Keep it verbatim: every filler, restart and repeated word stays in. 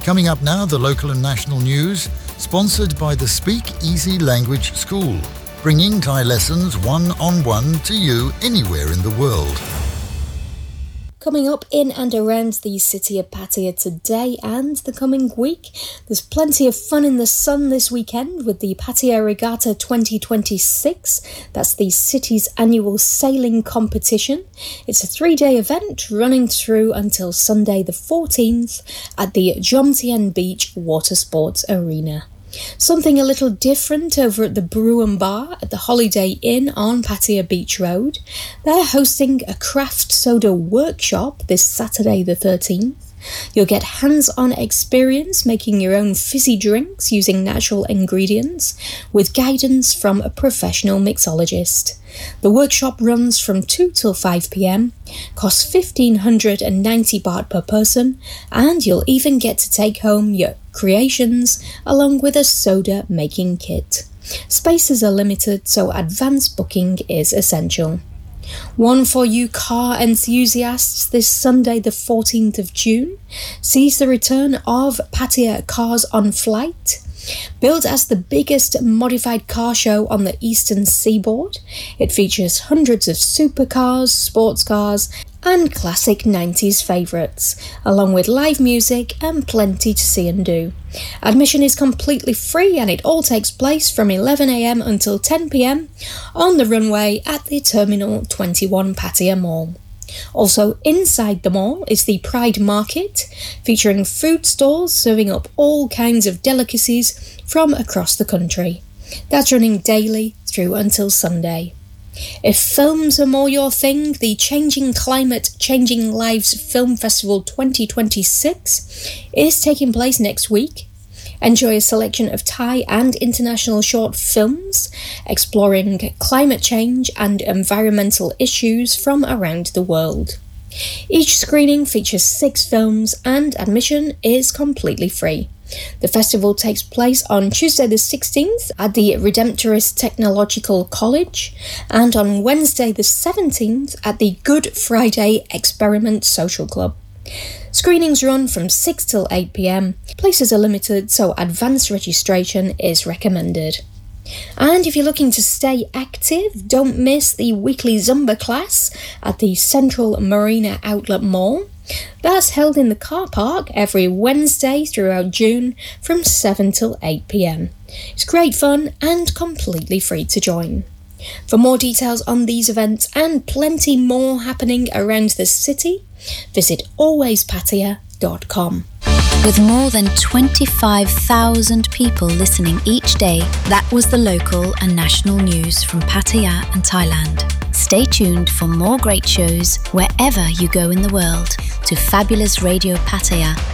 Coming up now, the local and national news, sponsored by the Speak Easy Language School, bringing Thai lessons one-on-one to you anywhere in the world. Coming up in and around the city of Pattaya today and the coming week, there's plenty of fun in the sun this weekend with the Pattaya Regatta twenty twenty-six. That's the city's annual sailing competition. It's a three-day event running through until Sunday the fourteenth at the Jomtien Beach Water Sports Arena. Something a little different over at the Brew and Bar at the Holiday Inn on Pattaya Beach Road. They're hosting a craft soda workshop this Saturday the thirteenth. You'll get hands-on experience making your own fizzy drinks using natural ingredients with guidance from a professional mixologist. The workshop runs from two till five p.m, costs fifteen ninety baht per person, and you'll even get to take home your creations along with a soda making kit. Spaces are limited, so advance booking is essential. One for you car enthusiasts, this Sunday the fourteenth of June sees the return of Pattaya Cars on Flight. Billed as the biggest modified car show on the eastern seaboard, it features hundreds of supercars, sports cars and classic nineties favourites, along with live music and plenty to see and do. Admission is completely free and it all takes place from eleven a.m. until ten p.m. on the runway at the Terminal twenty-one Pattaya Mall. Also inside the mall is the Pride Market, featuring food stalls serving up all kinds of delicacies from across the country. That's running daily through until Sunday. If films are more your thing, the Changing Climate, Changing Lives Film Festival twenty twenty-six is taking place next week. Enjoy a selection of Thai and international short films exploring climate change and environmental issues from around the world. Each screening features six films and admission is completely free. The festival takes place on Tuesday the sixteenth at the Redemptorist Technological College and on Wednesday the seventeenth at the Good Friday Experiment Social Club. Screenings run from six till eight p.m. Places are limited, so advance registration is recommended. And if you're looking to stay active, don't miss the weekly Zumba class at the Central Marina Outlet Mall. That's held in the car park every Wednesday throughout June from seven till eight p.m. It's great fun and completely free to join. For more details on these events and plenty more happening around the city, visit always pattaya dot com. With more than twenty-five thousand people listening each day, that was the local and national news from Pattaya and Thailand. Stay tuned for more great shows wherever you go in the world to Fabulous Radio Pattaya